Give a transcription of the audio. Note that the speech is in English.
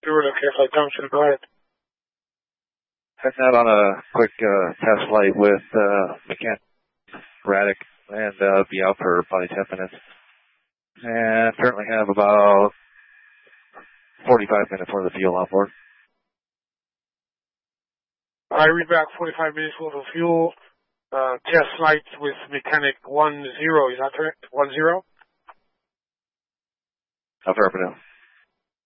Doing okay, Flight Junction. Go ahead. Heading out on a quick test flight with mechanic Raddick, and be out for probably 10 minutes. And currently have about 45 minutes worth of fuel on board. I read back 45 minutes worth of fuel. Test flight with mechanic 10, is that correct? 10? Affirmative.